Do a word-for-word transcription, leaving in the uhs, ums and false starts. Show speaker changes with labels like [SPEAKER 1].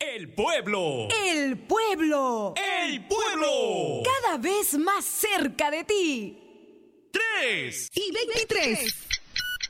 [SPEAKER 1] El pueblo.
[SPEAKER 2] El pueblo.
[SPEAKER 1] El pueblo.
[SPEAKER 2] Cada vez más cerca de ti.
[SPEAKER 1] Tres.
[SPEAKER 2] Y veintitrés.